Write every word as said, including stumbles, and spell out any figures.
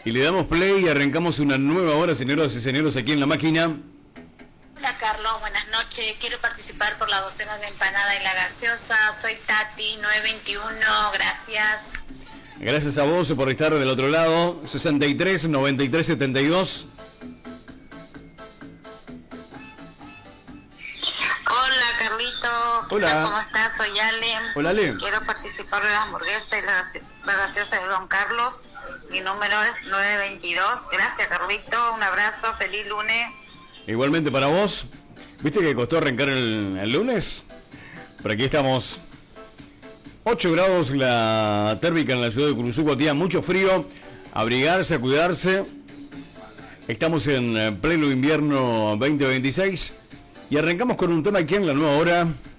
Y le damos play y arrancamos una nueva hora, señoras y señores, aquí en la máquina. Hola Carlos, buenas noches. Quiero participar por la docena de empanada y la gaseosa. Soy Tati, nueve veintiuno, gracias. Gracias a vos por estar del otro lado. sesenta y tres, noventa y tres, setenta y dos. Hola Carlito. Hola. ¿Cómo estás? Soy Ale. Hola Ale. Quiero participar de la hamburguesa y la, gase- la gaseosa de Don Carlos. Mi número es nueve veintidós. Gracias Carlito, un abrazo, feliz lunes. Igualmente para vos. ¿Viste que costó arrancar el, el lunes? Por aquí estamos. ocho grados la térmica en la ciudad de Curuzú, tía, mucho frío. Abrigarse, a cuidarse. Estamos en pleno invierno veinte veintiséis. Y arrancamos con un tema aquí en la nueva hora.